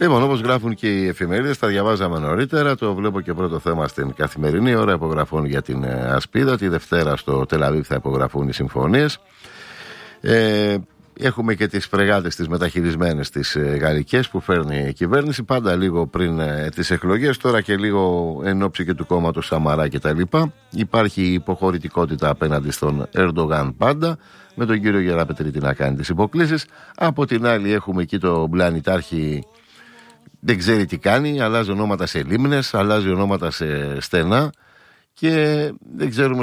Λοιπόν, όπως γράφουν και οι εφημερίδες, τα διαβάζαμε νωρίτερα. Το βλέπω και πρώτο θέμα στην Καθημερινή. Ώρα υπογραφών για την Ασπίδα. Τη Δευτέρα στο Τελαβίβ θα υπογραφούν οι συμφωνίες. Έχουμε και τις φρεγάτες τις μεταχειρισμένες τις γαλλικές που φέρνει η κυβέρνηση, πάντα λίγο πριν τις εκλογές, τώρα και λίγο εν ώψη και του κόμματος Σαμαρά κτλ. Υπάρχει υποχωρητικότητα απέναντι στον Ερντογάν πάντα, με τον κύριο Γεραπετρίτη να κάνει τις υποκλήσεις. Από την άλλη έχουμε εκεί τον πλανητάρχη, δεν ξέρει τι κάνει, αλλάζει ονόματα σε λίμνες, αλλάζει ονόματα σε στενά και δεν ξέρουμε